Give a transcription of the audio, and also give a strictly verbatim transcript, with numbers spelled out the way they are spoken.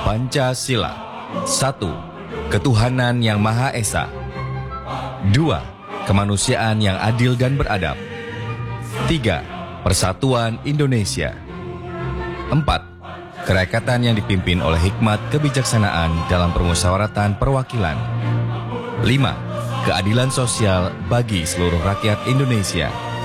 Pancasila. Satu, ketuhanan yang Maha Esa. Dua, kemanusiaan yang adil dan beradab. Tiga, persatuan Indonesia. Empat, kerekatan yang dipimpin oleh hikmat kebijaksanaan dalam permusyawaratan perwakilan. Lima, keadilan sosial bagi seluruh rakyat Indonesia.